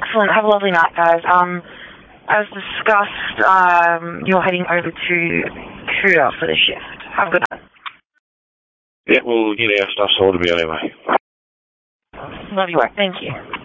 Excellent. Have a lovely night, guys. As discussed, you're heading over to Kuta for the shift. Have a good night. Yeah, we'll get our stuff sorted about anyway. Love your work. Thank you.